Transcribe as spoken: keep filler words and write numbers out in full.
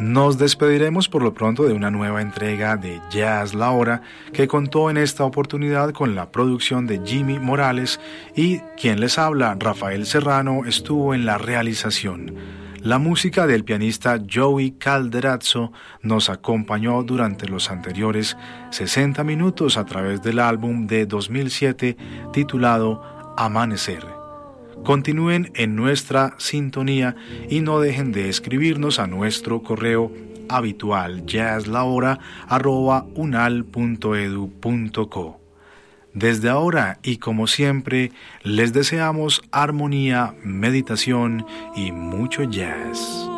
Nos despediremos por lo pronto de una nueva entrega de Jazz La Hora, que contó en esta oportunidad con la producción de Jimmy Morales y quien les habla, Rafael Serrano, estuvo en la realización. La música del pianista Joey Calderazzo nos acompañó durante los anteriores sesenta minutos a través del álbum de dos mil siete titulado Amanecer. Continúen en nuestra sintonía y no dejen de escribirnos a nuestro correo habitual jazzlahora arroba unal punto edu punto co. Desde ahora y como siempre, les deseamos armonía, meditación y mucho jazz.